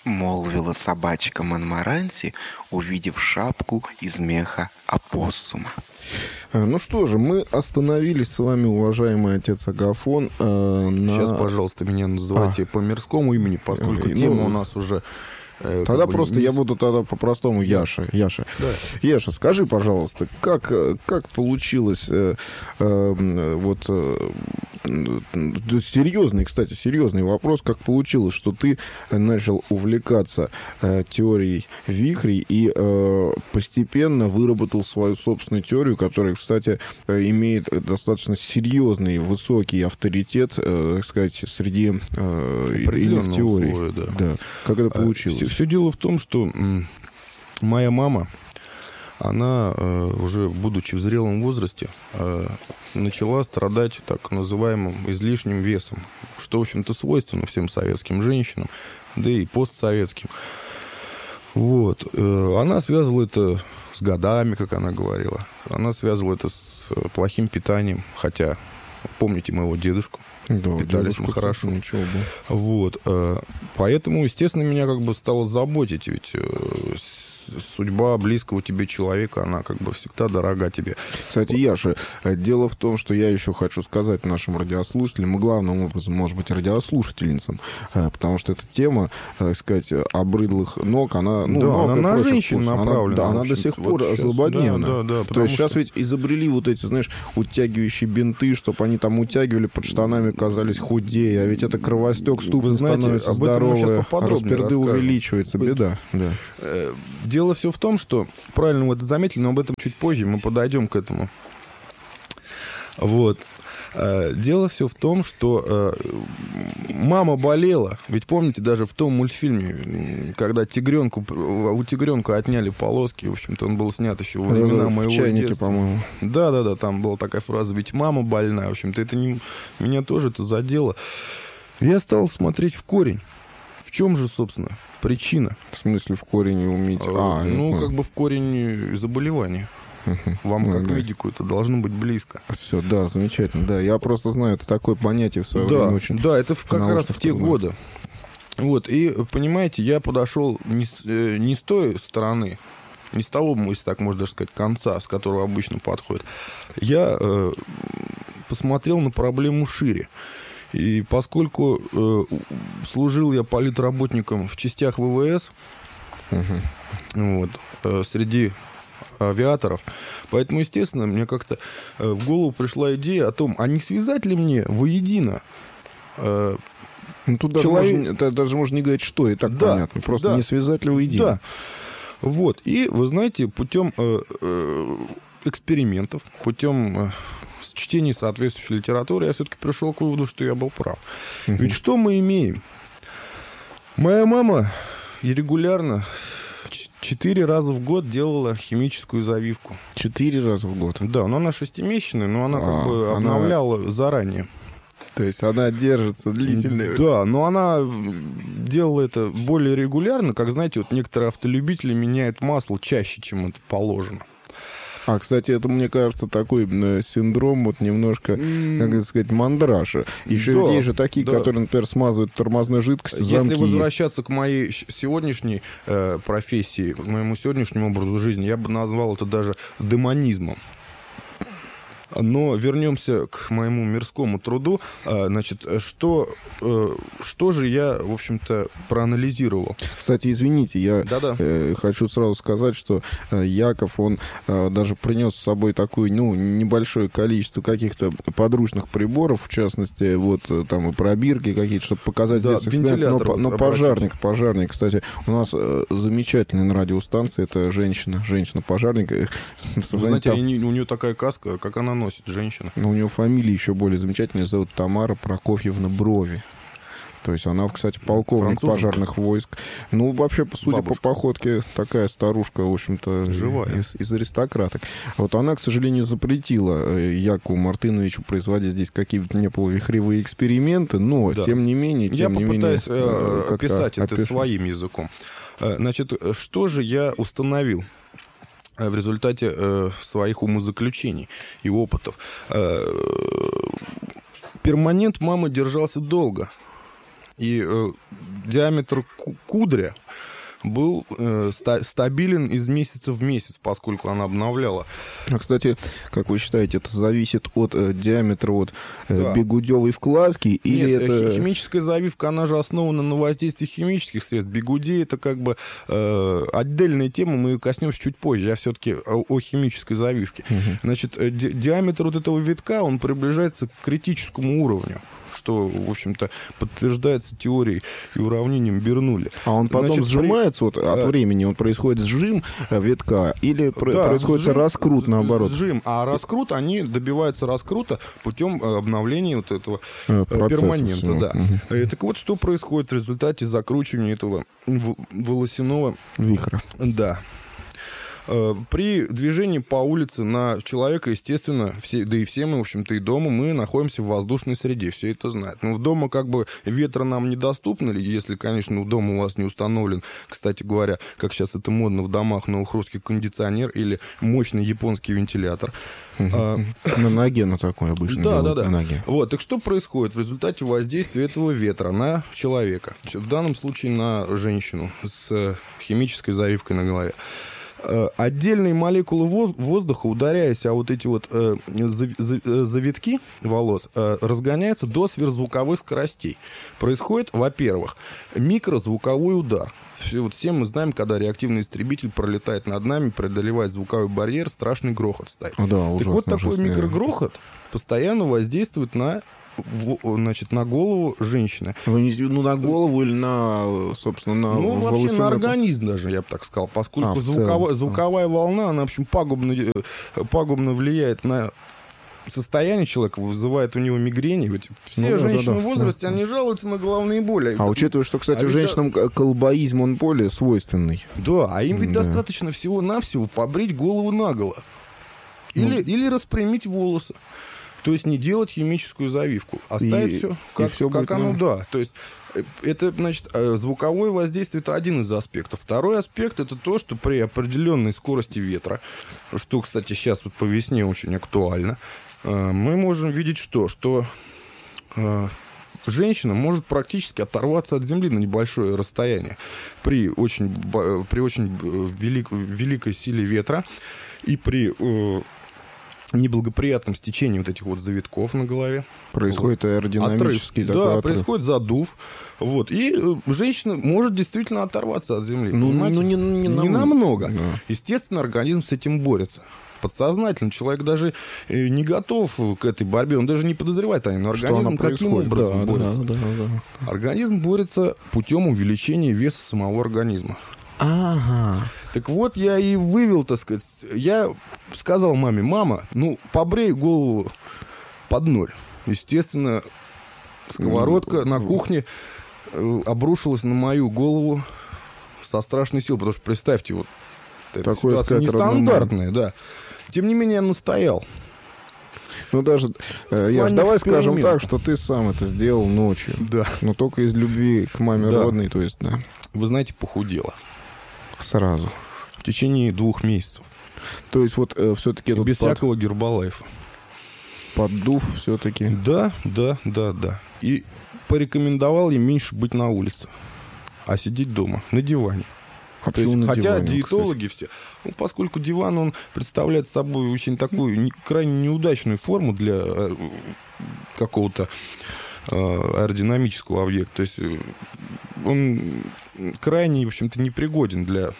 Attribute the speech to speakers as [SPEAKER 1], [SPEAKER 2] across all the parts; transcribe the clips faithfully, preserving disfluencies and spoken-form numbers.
[SPEAKER 1] молвила собачка Монморанси, увидев шапку из меха опоссума.
[SPEAKER 2] Ну что же, мы остановились с вами, уважаемый отец Агафон, э, на...
[SPEAKER 3] Сейчас, пожалуйста, меня называйте а. по мирскому имени, поскольку э, тема ну, у нас уже... Э,
[SPEAKER 2] тогда
[SPEAKER 3] бы,
[SPEAKER 2] просто
[SPEAKER 3] не...
[SPEAKER 2] я буду тогда по-простому Яша. Яша.
[SPEAKER 3] Да.
[SPEAKER 2] Яша, скажи, пожалуйста, как, как получилось... Э, э, вот... Э, серьезный, кстати, серьезный вопрос, как получилось, что ты начал увлекаться э, теорией вихрей и э, постепенно выработал свою собственную теорию, которая, кстати, э, имеет достаточно серьезный, высокий авторитет, э, так сказать, среди э, иных теорий.
[SPEAKER 3] Условия, да.
[SPEAKER 2] Да. Как это получилось?
[SPEAKER 3] Все, все дело в том, что м, моя мама, она, э, уже будучи в зрелом возрасте, э, начала страдать так называемым излишним весом, что, в общем-то, свойственно всем советским женщинам, да и постсоветским. Вот. Э, она связывала это с годами, как она говорила. Она связывала это с плохим питанием, хотя, помните моего дедушку,
[SPEAKER 2] да,
[SPEAKER 3] питались мы хорошо.
[SPEAKER 2] Ничего было.
[SPEAKER 3] Вот. Э, поэтому, естественно, меня как бы стало заботить, ведь... Э, судьба близкого тебе человека, она как бы всегда дорога тебе.
[SPEAKER 2] Кстати, Яша, дело в том, что я еще хочу сказать нашим радиослушателям, и главным образом, может быть, радиослушательницам, потому что эта тема, так сказать, обрыдлых ног, она... Ну,
[SPEAKER 3] да,
[SPEAKER 2] ног
[SPEAKER 3] она на женщин направлена.
[SPEAKER 2] Она, да, она до сих пор вот злободневна.
[SPEAKER 3] Да, да, да,
[SPEAKER 2] То есть
[SPEAKER 3] что...
[SPEAKER 2] сейчас ведь изобрели вот эти, знаешь, утягивающие бинты, чтобы они там утягивали под штанами, казались худее, а ведь это кровостек, ступни становится здоровые, расперды увеличивается, беда. Да.
[SPEAKER 3] Дело все в том, что, правильно вы это заметили, но об этом чуть позже, мы подойдем к этому. Вот. Дело все в том, что мама болела. Ведь помните, даже в том мультфильме, когда тигренку, у тигренка отняли полоски, в общем-то, он был снят еще во времена
[SPEAKER 2] в
[SPEAKER 3] моего
[SPEAKER 2] чайнике,
[SPEAKER 3] детства.
[SPEAKER 2] по-моему.
[SPEAKER 3] Да-да-да, там была такая фраза, ведь мама больная. В общем-то, это не... меня тоже это задело. Я стал смотреть в корень. В чем же, собственно, причина?
[SPEAKER 2] В смысле, в корень уметь? А,
[SPEAKER 3] ну,
[SPEAKER 2] это...
[SPEAKER 3] как бы в корень заболевания. Вам,
[SPEAKER 2] ну,
[SPEAKER 3] как
[SPEAKER 2] да.
[SPEAKER 3] медику, это должно быть близко.
[SPEAKER 2] Все, да, замечательно. Да, я просто знаю, это такое понятие в свое
[SPEAKER 3] да,
[SPEAKER 2] время очень...
[SPEAKER 3] Да, это как раз в те годы. Вот, и, понимаете, я подошел не с, не с той стороны, не с того, если так можно даже сказать, конца, с которого обычно подходит. Я э, посмотрел на проблему шире. И поскольку э, служил я политработником в частях ВВС, uh-huh. вот, э, среди авиаторов, поэтому, естественно, мне как-то э, в голову пришла идея о том, а не связать ли мне воедино э,
[SPEAKER 2] ну, тут человек... даже, можно, даже можно не говорить, что, и так да, понятно, просто да, не связать ли воедино.
[SPEAKER 3] Да. Вот, и, вы знаете, путем э, э, экспериментов, путем... Э, чтении соответствующей литературы, я все-таки пришел к выводу, что я был прав. Uh-huh. Ведь что мы имеем? Моя мама регулярно четыре раза в год делала химическую завивку.
[SPEAKER 2] Четыре раза в год?
[SPEAKER 3] Да, но она шестимесячная, но она а, как бы
[SPEAKER 2] она...
[SPEAKER 3] обновляла заранее.
[SPEAKER 2] То есть она держится длительное время.
[SPEAKER 3] Да, но она делала это более регулярно, как, знаете, вот некоторые автолюбители меняют масло чаще, чем это положено.
[SPEAKER 2] А, кстати, это, мне кажется, такой э, синдром, вот немножко, как это сказать, мандража. Еще да, есть же такие, да. которые, например, смазывают тормозной жидкостью замки.
[SPEAKER 3] Если возвращаться к моей сегодняшней э, профессии, к моему сегодняшнему образу жизни, я бы назвал это даже демонизмом. Но вернемся к моему мирскому труду. Значит, что, что же я, в общем-то, проанализировал?
[SPEAKER 2] Кстати, извините, я э, хочу сразу сказать, что э, Яков, он э, даже принес с собой такое, ну, небольшое количество каких-то подручных приборов, в частности, вот там и пробирки какие-то, чтобы показать
[SPEAKER 3] да,
[SPEAKER 2] здесь эксперимент. Но, но пожарник, пожарник, кстати, у нас э, замечательная на радиостанции, это женщина, женщина-пожарник.
[SPEAKER 3] Вы знаете, там... у нее такая каска, как она носит, женщина.
[SPEAKER 2] Но у нее фамилия еще более замечательная, зовут Тамара Прокофьевна Брови. То есть она, кстати, полковник Француженка. Пожарных войск. Ну, вообще, судя Бабушка. По походке, такая старушка, в общем-то,
[SPEAKER 3] живая.
[SPEAKER 2] Из, из аристократок. Вот она, к сожалению, запретила Якову Мартыновичу производить здесь какие-то неполувихревые эксперименты, но, да. тем не менее... Тем
[SPEAKER 3] я
[SPEAKER 2] не
[SPEAKER 3] попытаюсь
[SPEAKER 2] менее,
[SPEAKER 3] описать это опишу. своим языком. Значит, что же я установил в результате э, своих умозаключений и опытов? Э, перманент мамы держался долго. И э, диаметр кудря был э, ста- стабилен из месяца в месяц, поскольку она обновляла.
[SPEAKER 2] А, кстати, как вы считаете, это зависит от э, диаметра вот, э,
[SPEAKER 3] Да.
[SPEAKER 2] бигудевой вкладки? Или
[SPEAKER 3] Нет,
[SPEAKER 2] это...
[SPEAKER 3] химическая завивка, она же основана на воздействии химических средств. Бигуди — это как бы э, отдельная тема, мы ее коснемся чуть позже. Я все-таки о, о химической завивке.
[SPEAKER 2] Мгм.
[SPEAKER 3] Значит, э, ди- диаметр вот этого витка, он приближается к критическому уровню, что, в общем-то, подтверждается теорией и уравнением Бернулли.
[SPEAKER 2] А он потом
[SPEAKER 3] Значит, при-
[SPEAKER 2] сжимается вот, от
[SPEAKER 3] э,
[SPEAKER 2] времени, он происходит сжим э, витка или про-
[SPEAKER 3] Да,
[SPEAKER 2] происходит
[SPEAKER 3] сжим-
[SPEAKER 2] раскрут наоборот?
[SPEAKER 3] Сжим, а раскрут, они добиваются раскрута путем э, обновления вот этого
[SPEAKER 2] Э,
[SPEAKER 3] э,
[SPEAKER 2] процесса
[SPEAKER 3] перманента.
[SPEAKER 2] всего.
[SPEAKER 3] Да.
[SPEAKER 2] Мгм.
[SPEAKER 3] Э, Так вот, что происходит в результате закручивания этого в- волосяного...
[SPEAKER 2] Вихра.
[SPEAKER 3] Да. Э, При движении по улице на человека, естественно, все, да и все мы, в общем-то, и дома, мы находимся в воздушной среде, все это знают. Но в дома как бы ветра нам недоступно, если, конечно, в дома у вас не установлен, кстати говоря, как сейчас это модно в домах, новохрустский кондиционер или мощный японский вентилятор. А,
[SPEAKER 2] На ноге на такой обычно
[SPEAKER 3] Да, да,
[SPEAKER 2] делают,
[SPEAKER 3] да.
[SPEAKER 2] на ноге.
[SPEAKER 3] Вот, так что происходит в результате воздействия этого ветра на человека? В данном случае на женщину с э, химической завивкой на голове. Э, Отдельные молекулы воз- воздуха, ударяясь о вот эти вот э, за- за- э, завитки волос, э, разгоняются до сверхзвуковых скоростей. Происходит, во-первых, микрозвуковой удар. Все, вот все мы знаем, когда реактивный истребитель пролетает над нами, преодолевает звуковой барьер, страшный грохот стоит.
[SPEAKER 2] О, да,
[SPEAKER 3] Так
[SPEAKER 2] ужасно,
[SPEAKER 3] вот такой
[SPEAKER 2] ужасно.
[SPEAKER 3] микрогрохот постоянно воздействует на, в- значит, на голову женщины.
[SPEAKER 2] Вы не- ну, на голову или на, собственно, на
[SPEAKER 3] Ну, вообще на
[SPEAKER 2] волосяной-
[SPEAKER 3] организм даже, я бы так сказал, поскольку
[SPEAKER 2] А, в целом,
[SPEAKER 3] звуковая,
[SPEAKER 2] а.
[SPEAKER 3] звуковая волна, она, в общем, пагубно, э, пагубно влияет на состояние человека, вызывает у него мигрени. Ведь все
[SPEAKER 2] Ну да,
[SPEAKER 3] женщины
[SPEAKER 2] да, да,
[SPEAKER 3] в возрасте,
[SPEAKER 2] да.
[SPEAKER 3] они жалуются на головные боли.
[SPEAKER 2] А учитывая, что, кстати,
[SPEAKER 3] А ведь
[SPEAKER 2] женщинам к- колбоизм, он более свойственный.
[SPEAKER 3] Да, а им ведь
[SPEAKER 2] Да.
[SPEAKER 3] достаточно всего-навсего побрить голову наголо. Или,
[SPEAKER 2] Ну.
[SPEAKER 3] или распрямить волосы. То есть не делать химическую завивку. Оставить
[SPEAKER 2] И-
[SPEAKER 3] все
[SPEAKER 2] и
[SPEAKER 3] как,
[SPEAKER 2] всё
[SPEAKER 3] как
[SPEAKER 2] будет
[SPEAKER 3] оно,
[SPEAKER 2] норм.
[SPEAKER 3] да. То есть э, это, значит, э, звуковое воздействие — это один из аспектов. Второй аспект — это то, что при определенной скорости ветра, что, кстати, сейчас вот по весне очень актуально, э, мы можем видеть что? Что э, женщина может практически оторваться от земли на небольшое расстояние при очень, бо- при очень э, велик- великой силе ветра и при э, неблагоприятном стечении вот этих вот завитков на голове.
[SPEAKER 2] Происходит аэродинамический
[SPEAKER 3] Отрыв.
[SPEAKER 2] такой
[SPEAKER 3] Да,
[SPEAKER 2] отрыв.
[SPEAKER 3] происходит задув. Вот. И э, женщина может действительно оторваться от земли.
[SPEAKER 2] Ну,
[SPEAKER 3] понимаете?
[SPEAKER 2] ну, не, не,
[SPEAKER 3] Не намного.
[SPEAKER 2] Да.
[SPEAKER 3] Естественно, организм с этим борется. Подсознательно человек даже э, не готов к этой борьбе, он даже не подозревает о ней, но
[SPEAKER 2] Что
[SPEAKER 3] организм
[SPEAKER 2] оно
[SPEAKER 3] каким
[SPEAKER 2] происходит?
[SPEAKER 3] образом
[SPEAKER 2] Да,
[SPEAKER 3] борется?
[SPEAKER 2] да, да, да.
[SPEAKER 3] Организм борется путем увеличения веса самого организма.
[SPEAKER 2] Ага.
[SPEAKER 3] Так вот, я и вывел, так сказать, я сказал маме: мама, ну, побрей голову под ноль. Естественно, сковородка на кухне э, обрушилась на мою голову со страшной силой, потому что, представьте, вот эта
[SPEAKER 2] Такое
[SPEAKER 3] ситуация
[SPEAKER 2] сказать родной
[SPEAKER 3] нестандартная, да. Тем не менее, я настоял.
[SPEAKER 2] Ну, даже, э, Яш,
[SPEAKER 3] плане
[SPEAKER 2] давай скажем
[SPEAKER 3] эксперимента.
[SPEAKER 2] так, что ты сам это сделал ночью.
[SPEAKER 3] Да.
[SPEAKER 2] Но только из любви к маме
[SPEAKER 3] Да.
[SPEAKER 2] родной, то есть, да,
[SPEAKER 3] Вы знаете, похудела.
[SPEAKER 2] сразу.
[SPEAKER 3] В течение двух месяцев.
[SPEAKER 2] То есть, вот все-таки этот
[SPEAKER 3] Без
[SPEAKER 2] под-
[SPEAKER 3] всякого гербалайфа.
[SPEAKER 2] поддув все-таки.
[SPEAKER 3] Да, да, да, да. И порекомендовал ей меньше быть на улице, а сидеть дома, на диване.
[SPEAKER 2] А
[SPEAKER 3] То есть,
[SPEAKER 2] почему на
[SPEAKER 3] хотя
[SPEAKER 2] диване,
[SPEAKER 3] диетологи все, ну, поскольку диван, он представляет собой очень такую не- крайне неудачную форму для э, какого-то э, аэродинамического объекта. То есть э, он крайне, в общем-то, непригоден для,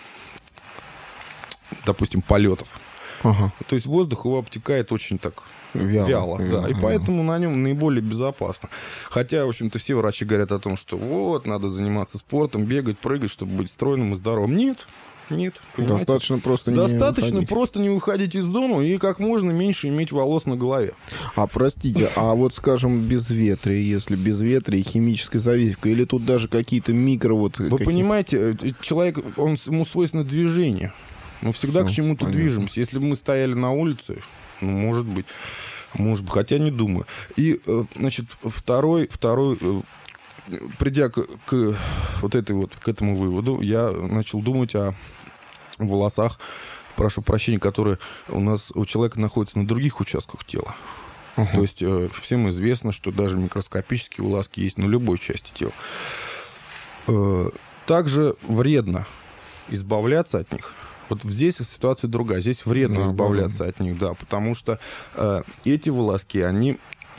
[SPEAKER 3] допустим, полетов.
[SPEAKER 2] кстати? Ага.
[SPEAKER 3] То есть воздух его обтекает очень так
[SPEAKER 2] Вяло.
[SPEAKER 3] вяло, да, и
[SPEAKER 2] Ага.
[SPEAKER 3] поэтому на нем наиболее безопасно. Хотя, в общем-то, все врачи говорят о том, что вот, надо заниматься спортом, бегать, прыгать, чтобы быть стройным и здоровым. Нет, нет. понимаете?
[SPEAKER 2] Достаточно просто не
[SPEAKER 3] Достаточно
[SPEAKER 2] выходить.
[SPEAKER 3] просто не выходить из дома и как можно меньше иметь волос на голове.
[SPEAKER 2] А простите, а вот, скажем, безветрие, если безветрие, химическая завивка, или тут даже какие-то микро вот...
[SPEAKER 3] Вы
[SPEAKER 2] какие-
[SPEAKER 3] понимаете, э, человек, он, ему свойственно движение. Мы всегда
[SPEAKER 2] Всё,
[SPEAKER 3] к чему-то
[SPEAKER 2] понятно.
[SPEAKER 3] движемся. Если бы мы стояли на улице, ну, может быть, может быть, хотя не думаю. И, э, значит, второй, второй, э, придя к, к вот этой вот, к этому выводу, я начал думать о волосах, прошу прощения, которые у нас, у человека находятся на других участках тела.
[SPEAKER 2] Ага.
[SPEAKER 3] То есть э, всем известно, что даже микроскопические волоски есть на любой части тела. Также вредно избавляться от них. Вот здесь ситуация другая. Здесь вредно
[SPEAKER 2] да,
[SPEAKER 3] избавляться
[SPEAKER 2] да.
[SPEAKER 3] от них, да, потому что э, эти волоски, они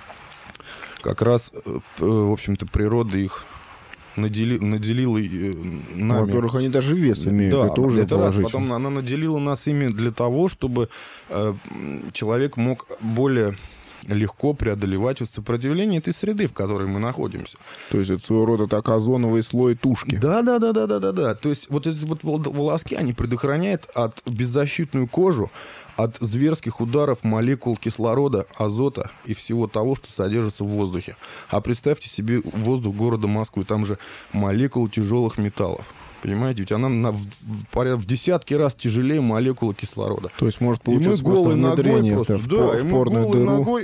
[SPEAKER 3] как раз, э, в общем-то, природа их надели, наделила э, нами.
[SPEAKER 2] Во-первых, они даже вес имеют,
[SPEAKER 3] да,
[SPEAKER 2] это уже
[SPEAKER 3] это раз.
[SPEAKER 2] положительно.
[SPEAKER 3] Потом она наделила нас ими для того, чтобы э, человек мог более легко преодолевать вот сопротивление этой среды, в которой мы находимся.
[SPEAKER 2] То есть это своего рода так озоновый слой тушки.
[SPEAKER 3] Да, да, да, да, да, да, да. То есть вот эти вот волоски, они предохраняют от беззащитную кожу от зверских ударов молекул кислорода, азота и всего того, что содержится в воздухе. А представьте себе воздух города Москвы, там же молекулы тяжелых металлов. Понимаете, ведь она на, в, в, в десятки раз тяжелее молекулы кислорода.
[SPEAKER 2] То есть может
[SPEAKER 3] и мы
[SPEAKER 2] получиться
[SPEAKER 3] голой ногой просто,
[SPEAKER 2] в,
[SPEAKER 3] да,
[SPEAKER 2] в
[SPEAKER 3] и мы
[SPEAKER 2] порную
[SPEAKER 3] голой
[SPEAKER 2] дыру.
[SPEAKER 3] ногой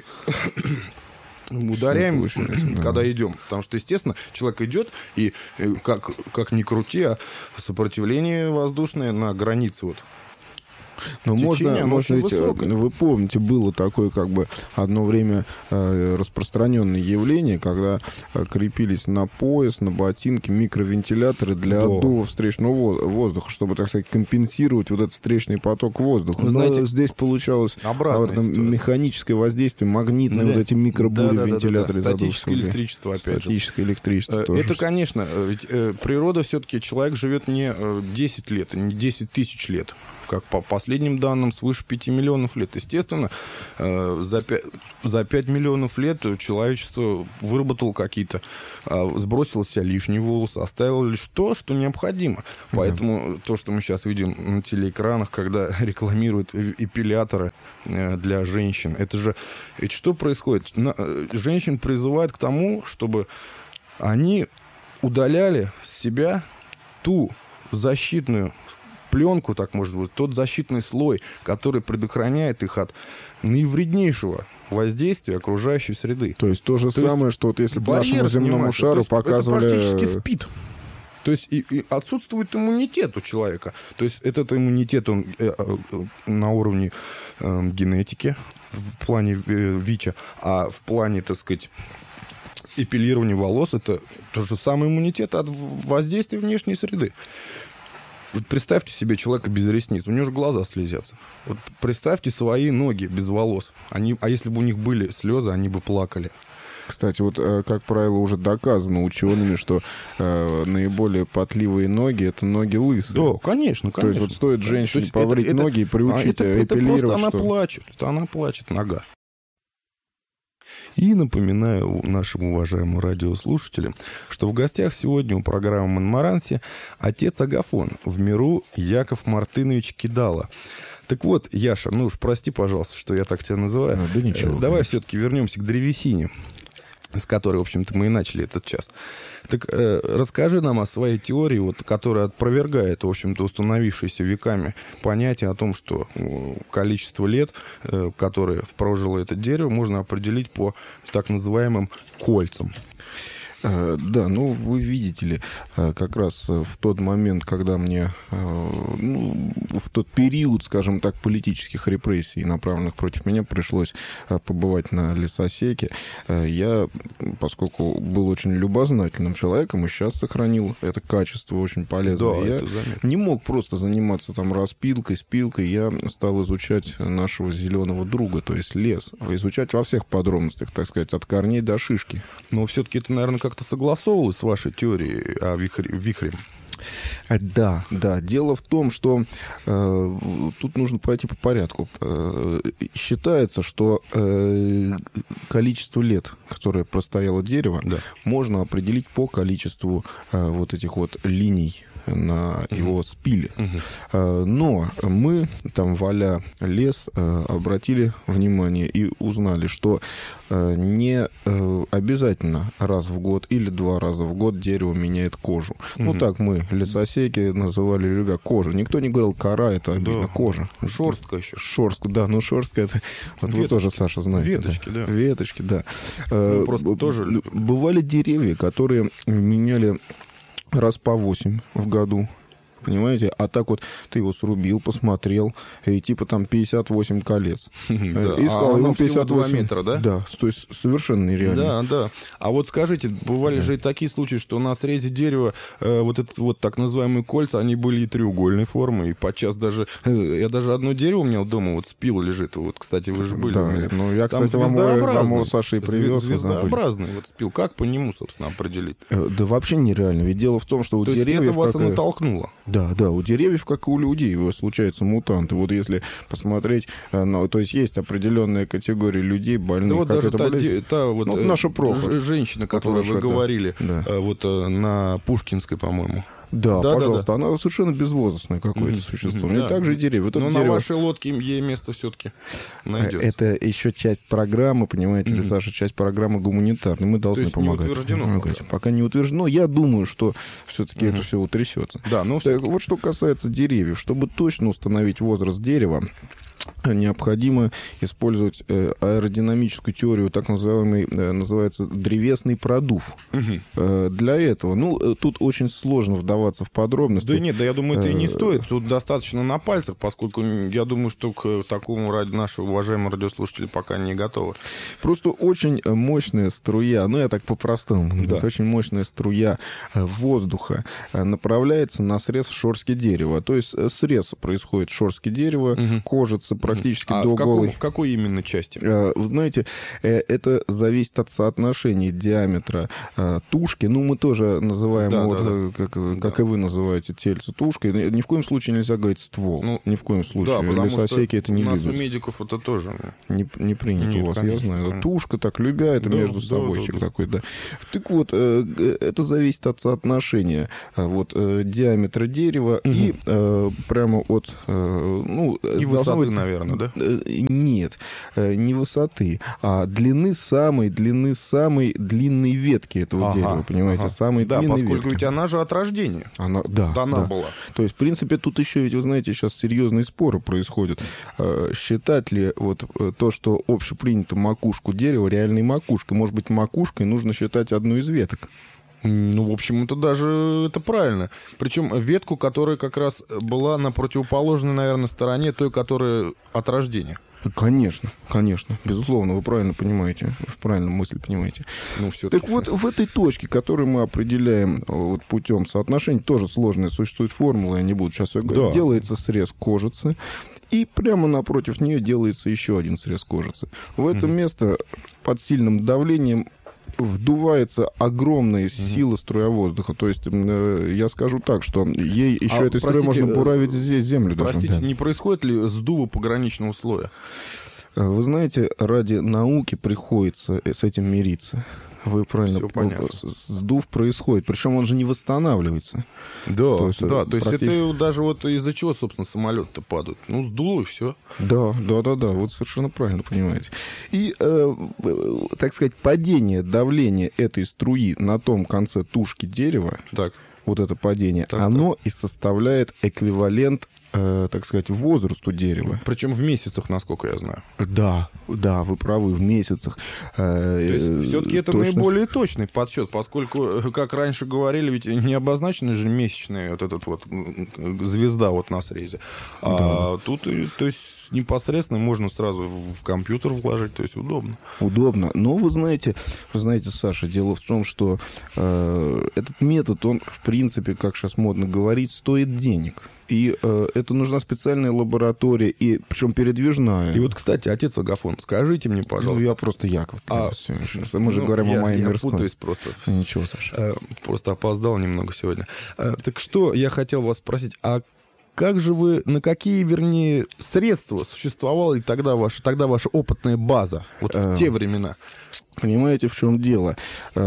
[SPEAKER 3] ударяем,
[SPEAKER 2] да.
[SPEAKER 3] когда идем. Потому что, естественно, человек идет, и как, как ни крути, а сопротивление воздушное на границе вот.
[SPEAKER 2] Но
[SPEAKER 3] Течение,
[SPEAKER 2] можно, можно ведь,
[SPEAKER 3] высокое.
[SPEAKER 2] вы помните, было такое как бы одно время э, распространенное явление, когда э, крепились на пояс, на ботинки микровентиляторы для
[SPEAKER 3] Да.
[SPEAKER 2] отдува встречного во- воздуха, чтобы, так сказать, компенсировать вот этот встречный поток воздуха.
[SPEAKER 3] Вы
[SPEAKER 2] Но
[SPEAKER 3] знаете,
[SPEAKER 2] здесь получалось
[SPEAKER 3] обратная
[SPEAKER 2] а, там,
[SPEAKER 3] ситуация.
[SPEAKER 2] механическое воздействие, магнитные
[SPEAKER 3] Да.
[SPEAKER 2] вот эти микробули
[SPEAKER 3] Да, да, да,
[SPEAKER 2] в
[SPEAKER 3] да, да.
[SPEAKER 2] вентиляторе.
[SPEAKER 3] Статическое
[SPEAKER 2] задувшие.
[SPEAKER 3] электричество, опять же.
[SPEAKER 2] Статическое электричество
[SPEAKER 3] Э,
[SPEAKER 2] тоже.
[SPEAKER 3] Это, конечно, э, ведь э, природа все-таки, человек живет не э, десять лет, не десять тысяч лет, как по последним данным свыше пяти миллионов лет. Естественно, э, за, пять, за пять миллионов лет человечество выработало какие-то, э, сбросило с себя лишние волосы, оставило лишь то, что необходимо. Поэтому то, что мы сейчас видим на телеэкранах, когда рекламируют эпиляторы э, для женщин, это же... Ведь что происходит? На, э, женщин призывают к тому, чтобы они удаляли с себя ту защитную пленку, так может быть, тот защитный слой, который предохраняет их от наивреднейшего воздействия окружающей среды.
[SPEAKER 2] То есть то же
[SPEAKER 3] То
[SPEAKER 2] самое, что вот если по нашему земному
[SPEAKER 3] снимается.
[SPEAKER 2] шару
[SPEAKER 3] То есть
[SPEAKER 2] показывали...
[SPEAKER 3] это практически спид. То есть и, и отсутствует иммунитет у человека. То есть этот иммунитет, он э, э, на уровне э, генетики, в плане э, ВИЧа, а в плане, так сказать, эпилирования волос, это тот же самый иммунитет от воздействия внешней среды. Вот представьте себе человека без ресниц, у него же глаза слезятся. Вот представьте свои ноги без волос. Они, а если бы у них были слезы, они бы плакали.
[SPEAKER 2] Кстати, вот, э, как правило, уже доказано учеными, что э, наиболее потливые ноги — это ноги лысые.
[SPEAKER 3] Да, конечно, конечно.
[SPEAKER 2] То есть вот стоит женщине
[SPEAKER 3] есть
[SPEAKER 2] побрить
[SPEAKER 3] это,
[SPEAKER 2] ноги и приучить
[SPEAKER 3] а, это, это
[SPEAKER 2] эпилировать.
[SPEAKER 3] просто она
[SPEAKER 2] что...
[SPEAKER 3] плачет, это она плачет, нога. И напоминаю нашим уважаемым радиослушателям, что в гостях сегодня у программы «Монмаранси» отец Агафон, в миру Яков Мартынович Кидала. Так вот, Яша, ну уж прости, пожалуйста, что я так тебя называю.
[SPEAKER 2] А, да ничего.
[SPEAKER 3] Давай все-таки вернемся к древесине, с которой, в общем-то, мы и начали этот час. Так э, расскажи нам о своей теории, вот, которая опровергает, в общем-то, установившееся веками понятие о том, что э, количество лет, э, которые прожило это дерево, можно определить по так называемым кольцам.
[SPEAKER 2] Да, ну, вы видите ли, как раз в тот момент, когда мне, ну, в тот период, скажем так, политических репрессий, направленных против меня, пришлось побывать на лесосеке, я, поскольку был очень любознательным человеком, и сейчас сохранил это качество очень полезное,
[SPEAKER 3] Да,
[SPEAKER 2] я
[SPEAKER 3] это заметно.
[SPEAKER 2] не мог просто заниматься там распилкой, спилкой, я стал изучать нашего зеленого друга, то есть лес, изучать во всех подробностях, так сказать, от корней до шишки.
[SPEAKER 3] Но все-таки это, наверное, как-то согласовывалось с вашей теорией о вихре. вихре.
[SPEAKER 2] Да, да. Дело в том, что э, тут нужно пойти по порядку. Э, считается, что э, количество лет, которое простояло дерево,
[SPEAKER 3] Да.
[SPEAKER 2] можно определить по количеству э, вот этих вот линий на его спиле. Uh-huh. Но мы, там, валя лес, обратили внимание и узнали, что не обязательно раз в год или два раза в год дерево меняет кожу. Uh-huh. Ну, так мы, лесосеки, называли любя кожу. Никто не говорил, кора — это обидно, да. Кожа.
[SPEAKER 3] Шерстка еще.
[SPEAKER 2] Шерстка, да, ну шерстка — это... Вот
[SPEAKER 3] веточки.
[SPEAKER 2] Вы тоже, Саша, знаете.
[SPEAKER 3] Веточки, да.
[SPEAKER 2] да. Веточки, да.
[SPEAKER 3] Ну, просто тоже...
[SPEAKER 2] Бывали деревья, которые меняли раз по восемь в году Понимаете? А так вот ты его срубил, посмотрел, и типа там пятьдесят восемь колец. И сказал, ему пятьдесят восемь
[SPEAKER 3] метра, да?
[SPEAKER 2] Да, то есть совершенно нереально.
[SPEAKER 3] Да, да. А вот скажите, бывали же и такие случаи, что на срезе дерева э, вот этот вот так называемые кольца, они были и треугольной формы, и подчас даже... Э, я даже одно дерево у меня дома вот спила лежит. Вот, кстати, вы же были
[SPEAKER 2] Да,
[SPEAKER 3] у меня.
[SPEAKER 2] ну я,
[SPEAKER 3] Там
[SPEAKER 2] кстати, вам его Саша и привез.
[SPEAKER 3] Звездообразный вот спил. Как по нему, собственно, определить?
[SPEAKER 2] Да вообще нереально. Ведь дело в том, что у
[SPEAKER 3] То
[SPEAKER 2] деревьев...
[SPEAKER 3] есть это вас
[SPEAKER 2] как...
[SPEAKER 3] и натолкнуло?
[SPEAKER 2] Да, да, у деревьев, как и у людей, случаются мутанты. Вот если посмотреть, ну, то есть есть определенная категория людей, больных,
[SPEAKER 3] да вот
[SPEAKER 2] как
[SPEAKER 3] даже
[SPEAKER 2] это
[SPEAKER 3] та,
[SPEAKER 2] болезнь.
[SPEAKER 3] та вот,
[SPEAKER 2] ну,
[SPEAKER 3] э,
[SPEAKER 2] наша Прохор.
[SPEAKER 3] женщина, которую вы говорили,
[SPEAKER 2] да.
[SPEAKER 3] э, вот э, на Пушкинской, по-моему.
[SPEAKER 2] Да,
[SPEAKER 3] да,
[SPEAKER 2] пожалуйста,
[SPEAKER 3] да, да.
[SPEAKER 2] она совершенно безвозрастное какое-то mm-hmm. существо. Мне
[SPEAKER 3] да.
[SPEAKER 2] также и деревья. Вот
[SPEAKER 3] но
[SPEAKER 2] дерево...
[SPEAKER 3] на вашей лодке ей место все-таки найдется.
[SPEAKER 2] Это еще часть программы, понимаете ли, mm-hmm. Саша, часть программы гуманитарной. Мы должны помогать.
[SPEAKER 3] Не утверждено,
[SPEAKER 2] помогать. Пока не утверждено. Я думаю, что все-таки mm-hmm. это все утрясется.
[SPEAKER 3] Да, ну...
[SPEAKER 2] так, вот что касается деревьев. Чтобы точно установить возраст дерева, необходимо использовать э, аэродинамическую теорию, так называемый, э, называется, древесный продув. Угу. Э, для этого, ну, э, тут очень сложно вдаваться в подробности.
[SPEAKER 3] Да нет, да я думаю, это и не стоит. Тут достаточно на пальцах, поскольку я думаю, что к такому ради наши уважаемые радиослушатели пока не готовы.
[SPEAKER 2] Просто очень мощная струя, ну, я так по-простому, да. очень мощная струя воздуха направляется на срез в шорстке дерева. То есть срез происходит в шорстке дерева, угу. кожица практически
[SPEAKER 3] а
[SPEAKER 2] до
[SPEAKER 3] в каком,
[SPEAKER 2] голой.
[SPEAKER 3] В какой именно части?
[SPEAKER 2] Вы знаете, это зависит от соотношения диаметра тушки. Ну, мы тоже называем,
[SPEAKER 3] да,
[SPEAKER 2] вот,
[SPEAKER 3] да, да.
[SPEAKER 2] как, как
[SPEAKER 3] да.
[SPEAKER 2] и вы называете, тельце тушкой. Ни в коем случае нельзя говорить ствол. Ну, Ни в коем случае.
[SPEAKER 3] Да, потому
[SPEAKER 2] лесосеки
[SPEAKER 3] что
[SPEAKER 2] это не
[SPEAKER 3] у нас
[SPEAKER 2] любят.
[SPEAKER 3] У медиков это тоже
[SPEAKER 2] не, не принято. Нет, у вас, конечно, я знаю. Конечно. Тушка так любя, это да, между собойчик да, да, такой, да. Так вот, это зависит от соотношения вот, диаметра дерева угу. и прямо от... Ну,
[SPEAKER 3] и высоты, быть, наверное, да?
[SPEAKER 2] Нет, не высоты, а длины самой, длины самой длинной ветки этого ага, дерева, понимаете, ага. самой
[SPEAKER 3] да,
[SPEAKER 2] длинной
[SPEAKER 3] поскольку
[SPEAKER 2] ветки.
[SPEAKER 3] ведь она же от рождения.
[SPEAKER 2] Она, да,
[SPEAKER 3] Дана
[SPEAKER 2] да.
[SPEAKER 3] была.
[SPEAKER 2] То есть, в принципе, тут еще, ведь вы знаете, сейчас серьезные споры происходят. Считать ли вот то, что общепринято макушку дерева реальной макушкой? Может быть, макушкой нужно считать одну из веток?
[SPEAKER 3] Ну, в общем, это даже это правильно. Причем ветку, которая как раз была на противоположной, наверное, стороне той, которая от рождения.
[SPEAKER 2] Конечно, конечно, безусловно, вы правильно понимаете, вы правильно мысль понимаете.
[SPEAKER 3] Ну,
[SPEAKER 2] так вот, в этой точке, которую мы определяем вот, путем соотношений, тоже сложная, существует формула, я не буду сейчас ее говорить, да. делается срез кожицы, и прямо напротив нее делается еще один срез кожицы. В это mm-hmm. место под сильным давлением вдувается огромная сила струя воздуха. То есть э, я скажу так, что ей еще а, этой струей можно буравить здесь землю.
[SPEAKER 3] Простите,
[SPEAKER 2] даже, да.
[SPEAKER 3] не происходит ли сдува пограничного слоя?
[SPEAKER 2] Вы знаете, ради науки приходится с этим мириться. Вы правильно, сдув происходит, причем он же не восстанавливается.
[SPEAKER 3] Да, то есть, да, то есть практически... это даже вот из-за чего, собственно, самолеты-то падают. Ну, сдуло, и все.
[SPEAKER 2] Да, да, да, да, вот совершенно правильно понимаете. И, э, так сказать, падение давления этой струи на том конце тушки дерева,
[SPEAKER 3] так.
[SPEAKER 2] вот это падение, так, оно так. и составляет эквивалент, э, так сказать, возрасту дерева.
[SPEAKER 3] Причем в месяцах, насколько я знаю.
[SPEAKER 2] Да, да, вы правы, в месяцах.
[SPEAKER 3] Э, То есть все-таки это точность... наиболее точный подсчет, поскольку, как раньше говорили, ведь не обозначены же месячные вот этот вот звезда вот на срезе. А да. тут, то есть, непосредственно можно сразу в компьютер вложить, то есть удобно.
[SPEAKER 2] Удобно. Но вы знаете, вы знаете, Саша, дело в том, что э, этот метод, он, в принципе, как сейчас модно говорить, стоит денег. И э, это нужна специальная лаборатория, и причем передвижная.
[SPEAKER 3] И вот, кстати, отец Агафон, скажите мне, пожалуйста.
[SPEAKER 2] Ну, я просто Яков.
[SPEAKER 3] А,
[SPEAKER 2] мы же
[SPEAKER 3] ну,
[SPEAKER 2] говорим
[SPEAKER 3] я,
[SPEAKER 2] о моей
[SPEAKER 3] я
[SPEAKER 2] мирской.
[SPEAKER 3] путаюсь просто.
[SPEAKER 2] Ничего, Саша.
[SPEAKER 3] Э, просто опоздал немного сегодня. Э, так что я хотел вас спросить, а как же вы, на какие, вернее, средства существовала тогда ваша, тогда ваша опытная база, вот в те времена?
[SPEAKER 2] Понимаете, в чем дело?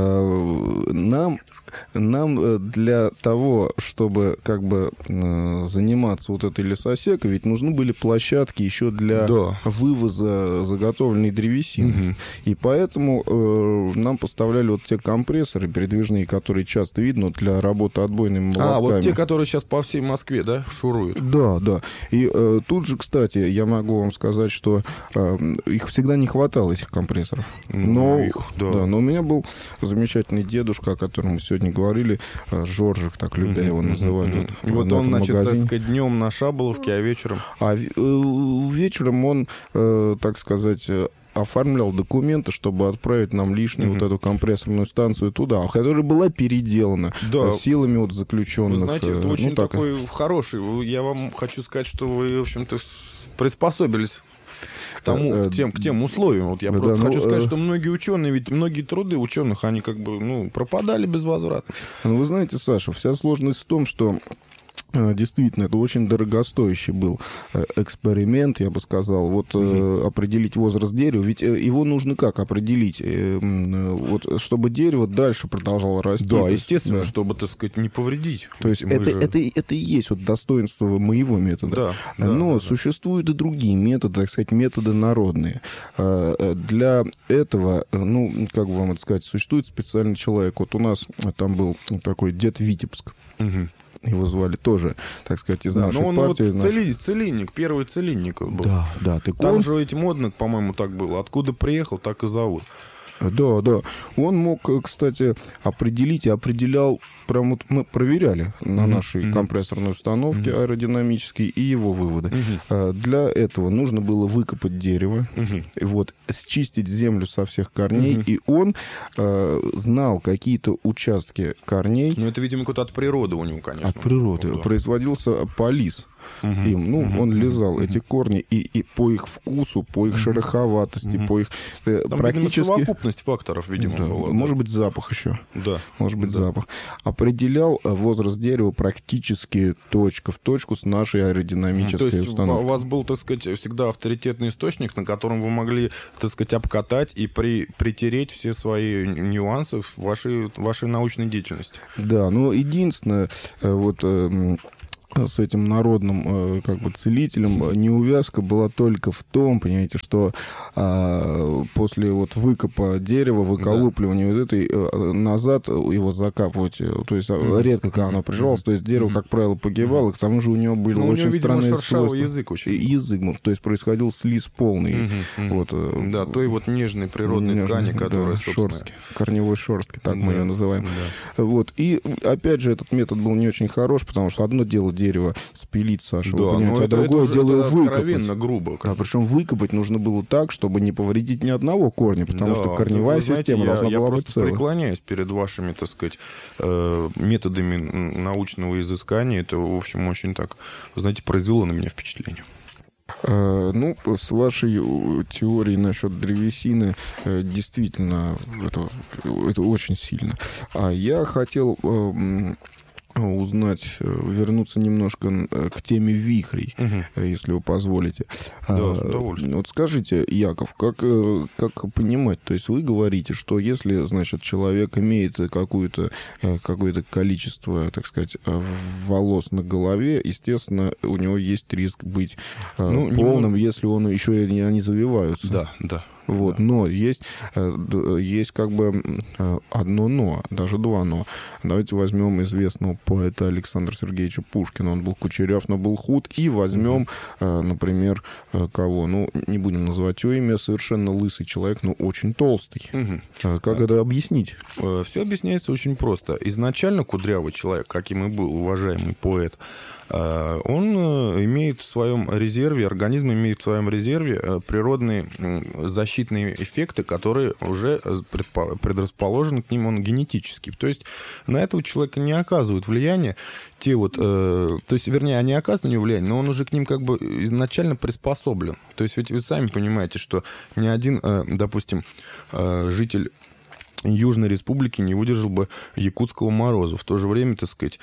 [SPEAKER 2] Нам, нам для того, чтобы как бы заниматься вот этой лесосекой, ведь нужны были площадки еще для да. вывоза заготовленной древесины. Угу. И поэтому э, нам поставляли вот те компрессоры передвижные, которые часто видно для работы отбойными молотками.
[SPEAKER 3] А, вот те, которые сейчас по всей Москве, да, шуруют? Да,
[SPEAKER 2] да. И э, тут же, кстати, я могу вам сказать, что э, их всегда не хватало, этих компрессоров. Но
[SPEAKER 3] Барвиху,
[SPEAKER 2] да. да, но у меня был замечательный дедушка, о котором мы сегодня говорили, Жоржик, так люди его называли.
[SPEAKER 3] Вот, и вот он, значит, магазине. так сказать, днем на Шаболовке, а вечером?
[SPEAKER 2] А вечером он, так сказать, оформлял документы, чтобы отправить нам лишнюю mm-hmm. вот эту компрессорную станцию туда, которая была переделана да. силами вот заключенных.
[SPEAKER 3] Вы знаете, это очень ну, так... такой хороший. Я вам хочу сказать, что вы, в общем-то, приспособились к тому, к тем, к тем условиям. Вот я да, просто да, хочу ну, сказать, что многие ученые, ведь многие труды ученых, они как бы, ну, пропадали безвозвратно.
[SPEAKER 2] Ну, вы знаете, Саша, вся сложность в том, что действительно, это очень дорогостоящий был эксперимент, я бы сказал. Вот uh-huh. определить возраст дерева, ведь его нужно как определить? Вот, чтобы дерево дальше продолжало расти.
[SPEAKER 3] Да, естественно, да. чтобы, так сказать, не повредить.
[SPEAKER 2] То есть это, же... это, это и есть вот достоинство моего метода.
[SPEAKER 3] Да,
[SPEAKER 2] Но
[SPEAKER 3] да,
[SPEAKER 2] существуют да. и другие методы, так сказать, методы народные. Для этого, ну, как бы вам это сказать, существует специальный человек. Вот у нас там был такой дед Витебск.
[SPEAKER 3] Uh-huh.
[SPEAKER 2] Его звали тоже, так сказать, из
[SPEAKER 3] да,
[SPEAKER 2] нашей
[SPEAKER 3] но он
[SPEAKER 2] партии.
[SPEAKER 3] Вот цели, целинник, первый целинник был.
[SPEAKER 2] Да, да. Ты
[SPEAKER 3] Там
[SPEAKER 2] он...
[SPEAKER 3] же ведь модно, по-моему, так было. Откуда приехал, так и зовут.
[SPEAKER 2] Да, да. Он мог, кстати, определить и определял, прям вот мы проверяли на mm-hmm. нашей mm-hmm. компрессорной установке mm-hmm. аэродинамической и его выводы. Mm-hmm. Для этого нужно было выкопать дерево, mm-hmm. вот, счистить землю со всех корней, mm-hmm. и он э, знал какие-то участки корней.
[SPEAKER 3] Ну, это, видимо, какое-то от природы у него, конечно.
[SPEAKER 2] От природы. Да. Производился полис. Uh-huh. Им, ну, uh-huh. он лизал uh-huh. эти корни и, и по их вкусу, по их uh-huh. шероховатости, uh-huh. по их э,
[SPEAKER 3] Там,
[SPEAKER 2] практически...
[SPEAKER 3] видимо, совокупность факторов, видимо,
[SPEAKER 2] да.
[SPEAKER 3] была.
[SPEAKER 2] Может да. быть, запах еще.
[SPEAKER 3] Да.
[SPEAKER 2] Может быть,
[SPEAKER 3] да.
[SPEAKER 2] запах. Определял возраст дерева практически точка в точку с нашей аэродинамической
[SPEAKER 3] uh-huh.
[SPEAKER 2] установкой.
[SPEAKER 3] То есть у вас был, так сказать, всегда авторитетный источник, на котором вы могли, так сказать, обкатать и при, притереть все свои нюансы в вашей, вашей научной деятельности.
[SPEAKER 2] Да, но единственное, вот... с этим народным как бы целителем неувязка была только в том, понимаете, что а, после вот выкопа дерева, выколупливания да. вот этой, назад его закапывать, то есть mm-hmm. редко когда оно приживалось, то есть дерево, mm-hmm. как правило, погибало, к тому же у него были ну, очень у него, странные видимо, свойства.
[SPEAKER 3] Язык очень.
[SPEAKER 2] Язык, то есть происходил слиз полный.
[SPEAKER 3] Mm-hmm.
[SPEAKER 2] Вот,
[SPEAKER 3] да, той вот нежной природной нежной, ткани, которая,
[SPEAKER 2] да, шерстки, корневой шерстки, так
[SPEAKER 3] да.
[SPEAKER 2] мы ее называем.
[SPEAKER 3] Да.
[SPEAKER 2] Вот, и опять же этот метод был не очень хорош, потому что одно дело дерево спилить, Саша,
[SPEAKER 3] да,
[SPEAKER 2] вы понимаете, а
[SPEAKER 3] это,
[SPEAKER 2] другое
[SPEAKER 3] это
[SPEAKER 2] дело
[SPEAKER 3] это
[SPEAKER 2] выкопать.
[SPEAKER 3] Откровенно грубо.
[SPEAKER 2] А причем выкопать нужно было так, чтобы не повредить ни одного корня, потому
[SPEAKER 3] да,
[SPEAKER 2] что корневая
[SPEAKER 3] знаете,
[SPEAKER 2] система
[SPEAKER 3] я,
[SPEAKER 2] должна
[SPEAKER 3] я
[SPEAKER 2] была быть целой.
[SPEAKER 3] Я преклоняюсь перед вашими, так сказать, методами научного изыскания. Это, в общем, очень так, знаете, произвело на меня впечатление.
[SPEAKER 2] Ну, с вашей теорией насчет древесины действительно это, это очень сильно. А я хотел узнать, вернуться немножко к теме вихрей, угу. если вы позволите.
[SPEAKER 3] Да, с удовольствием.
[SPEAKER 2] Вот скажите, Яков, как, как понимать, то есть вы говорите, что если, значит, человек имеет какое-то, какое-то количество, так сказать, волос на голове, естественно, у него есть риск быть ну, полным, не... если он еще и они завиваются.
[SPEAKER 3] Да, да.
[SPEAKER 2] Вот, да. Но есть, есть как бы одно но, даже два но. Давайте возьмем известного поэта Александра Сергеевича Пушкина. Он был кучеряв, но был худ. И возьмем, угу. например, кого? Ну, не будем называть его имя. Совершенно лысый человек, но очень толстый. Угу. Как а, это объяснить?
[SPEAKER 3] Все объясняется очень просто. Изначально кудрявый человек, каким и был уважаемый поэт, он имеет в своем резерве, организм имеет в своем резерве природные защитные эффекты, которые уже предрасположены к ним, он генетически. То есть на этого человека не оказывают влияния те вот, то есть, вернее, они оказывают на него влияние, но он уже к ним как бы изначально приспособлен. То есть ведь вы сами понимаете, что ни один, допустим, житель Южной Республики не выдержал бы якутского мороза. В то же время, так сказать,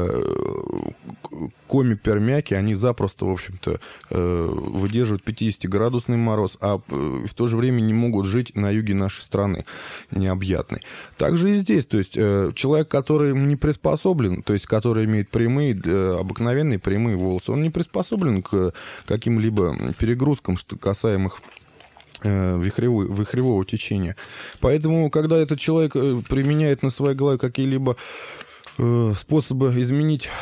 [SPEAKER 3] коми-пермяки, они запросто, в общем-то, выдерживают пятидесятиградусный мороз, а в то же время не могут жить на юге нашей страны необъятной. Также и здесь. То есть человек, который не приспособлен, то есть который имеет прямые, обыкновенные прямые волосы, он не приспособлен к каким-либо перегрузкам, что касаемых Вихревого, вихревого течения. Поэтому, когда этот человек применяет на своей голове какие-либо э, способы изменить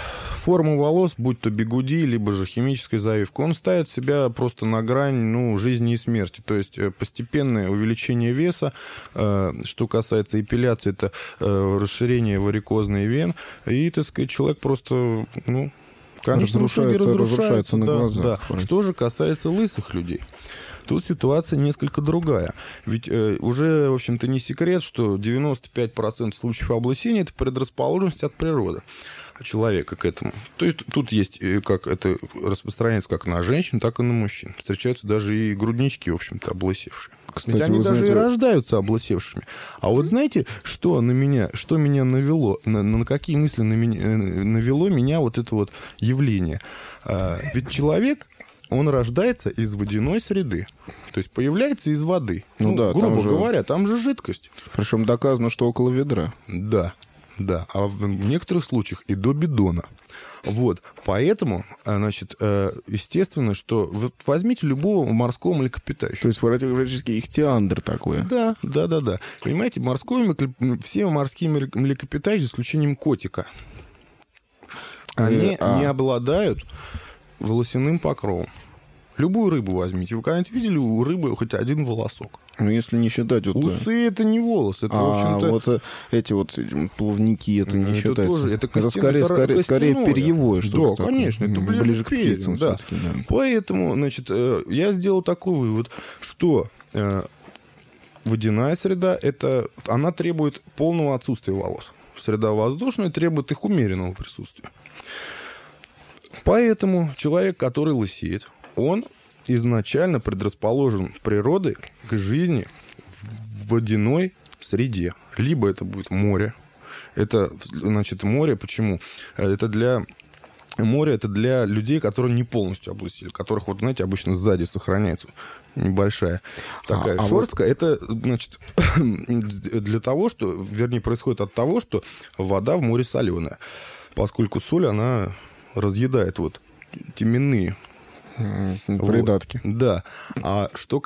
[SPEAKER 3] форму волос, будь то бигуди, либо же химическая завивка, он ставит себя просто на грань, ну, жизни и смерти. То есть постепенное увеличение веса, что касается эпиляции, это расширение варикозной вен, и, так сказать, человек просто, ну, конечно,
[SPEAKER 2] разрушается,
[SPEAKER 3] разрушается,
[SPEAKER 2] разрушается на
[SPEAKER 3] да,
[SPEAKER 2] глазах.
[SPEAKER 3] Да. Что же касается лысых людей? Тут ситуация несколько другая. Ведь э, уже, в общем-то, не секрет, что девяносто пять процентов случаев облысения – это предрасположенность от природы человека к этому. То есть тут есть, как это распространяется как на женщин, так и на мужчин. Встречаются даже и груднички, в общовто, облысевшие. Кстати, Ведь они даже знаете... и рождаются облысевшими. А вот знаете, что на меня, что меня навело, на, на какие мысли на меня, навело меня вот это вот явление? А, ведь человек... Он рождается из водяной среды. То есть появляется из воды. Ну, ну да, грубо же... говоря, там же жидкость.
[SPEAKER 2] Причем доказано, что около ведра.
[SPEAKER 3] Да, да. А в некоторых случаях и до бидона. Вот. Поэтому, значит, естественно, что вот возьмите любого морского млекопитающего.
[SPEAKER 2] То есть практически ихтиандр такой.
[SPEAKER 3] Да, да, да, да. Понимаете, морской, все морские млекопитающие, с исключением котика, они э, а... не обладают волосяным покровом. Любую рыбу возьмите. Вы когда-нибудь видели у рыбы хоть один волосок?
[SPEAKER 2] Ну, если не считать... Вот...
[SPEAKER 3] Усы — это не волос. Это,
[SPEAKER 2] а
[SPEAKER 3] в общем-то...
[SPEAKER 2] вот эти вот плавники, это не это считается.
[SPEAKER 3] Тоже, это
[SPEAKER 2] это скорее, это скорее, скорее перьевое что-то.
[SPEAKER 3] Да, конечно, это ближе, ближе к перьям. Да. Да. Поэтому, значит, я сделал такой вывод, что водяная среда, это, она требует полного отсутствия волос. Среда воздушная требует их умеренного присутствия. Поэтому человек, который лысеет, он изначально предрасположен природой к жизни в водяной среде. Либо это будет море. Это, значит, море, почему? Это для... Море — это для людей, которые не полностью облысели, которых, вот, знаете, обычно сзади сохраняется небольшая такая а, шерстка. А вот... Это, значит, для того, что... Вернее, происходит от того, что вода в море соленая. Поскольку соль, она... разъедает вот теменные
[SPEAKER 2] придатки.
[SPEAKER 3] Вот. Да. А что